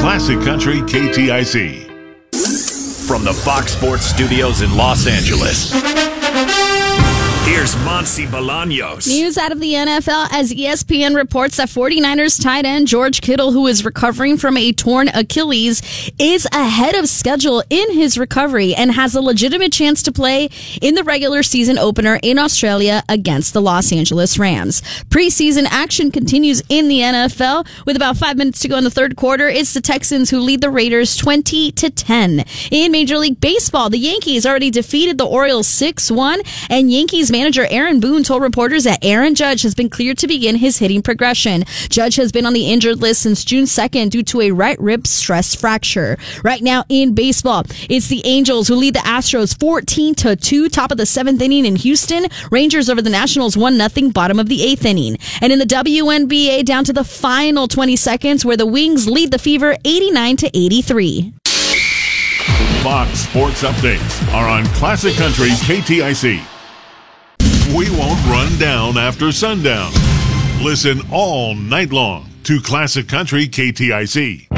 Classic Country KTIC. From the Fox Sports Studios in Los Angeles, here's Monsi Bolaños. News out of the NFL as ESPN reports that 49ers tight end George Kittle, who is recovering from a torn Achilles, is ahead of schedule in his recovery and has a legitimate chance to play in the regular season opener in Australia against the Los Angeles Rams. Preseason action continues in the NFL. With about 5 minutes to go in the third quarter, it's the Texans who lead the Raiders 20-10. In Major League Baseball, the Yankees already defeated the Orioles 6-1, and Yankees manager Aaron Boone told reporters that Aaron Judge has been cleared to begin his hitting progression. Judge has been on the injured list since June 2nd due to a right rib stress fracture. Right now in baseball, it's the Angels who lead the Astros 14-2, top of the seventh inning in Houston. Rangers over the Nationals 1-0, bottom of the eighth inning. And in the WNBA, down to the final 20 seconds, where the Wings lead the Fever 89-83. Fox Sports Updates are on Classic Country KTIC. We won't run down after sundown. Listen all night long to Classic Country KTIC.